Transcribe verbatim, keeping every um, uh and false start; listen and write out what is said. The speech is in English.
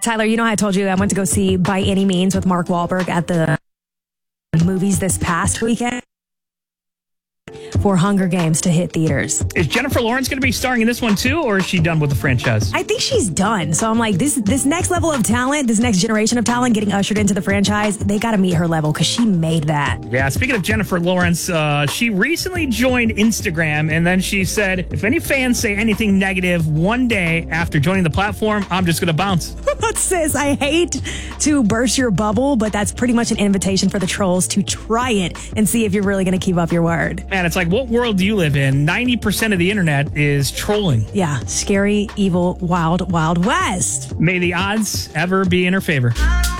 Tyler, you know I told you I went to go see By Any Means with Mark Wahlberg at the movies this past weekend for Hunger Games to hit theaters. Is Jennifer Lawrence going to be starring in this one too, or is she done with the franchise? I think she's done. So I'm like, this this next level of talent, this next generation of talent getting ushered into the franchise, they got to meet her level because she made that. Yeah, speaking of Jennifer Lawrence, uh, she recently joined Instagram, and then she said, if any fans say anything negative one day after joining the platform, I'm just going to bounce. Sis, I hate to burst your bubble, but that's pretty much an invitation for the trolls to try it and see if you're really going to keep up your word. Man, it's like, what world do you live in? ninety percent of the internet is trolling. Yeah, scary, evil, wild, wild west. May the odds ever be in her favor.